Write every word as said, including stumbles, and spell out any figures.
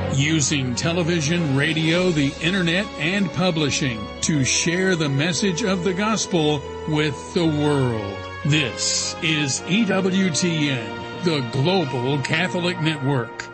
Using television, radio, the internet, and publishing to share the message of the gospel with the world. This is E W T N, the Global Catholic Network.